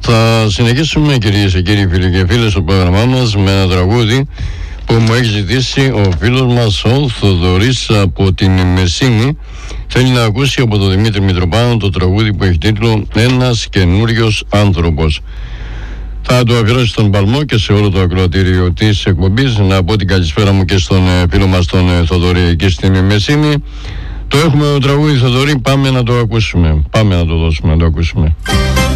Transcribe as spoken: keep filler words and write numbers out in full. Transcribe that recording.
Θα συνεχίσουμε, κυρίες και κύριοι, φίλοι και φίλες, στο πρόγραμμά μας με ένα τραγούδι που μου έχει ζητήσει ο φίλος μας ο Θοδωρής από την Μεσίνη. Θέλει να ακούσει από τον Δημήτρη Μητροπάνο το τραγούδι που έχει τίτλο «Ένας καινούριος άνθρωπος». Θα το αφιερώσει στον Παλμό και σε όλο το ακροατήριο της εκπομπής. Να πω την καλησπέρα μου και στον φίλο μας τον Θοδωρή εκεί στην Μεσίνη. Το έχουμε το τραγούδι, Θοδωρή, πάμε να το ακούσουμε. Πάμε να το δώσουμε, να το ακούσουμε.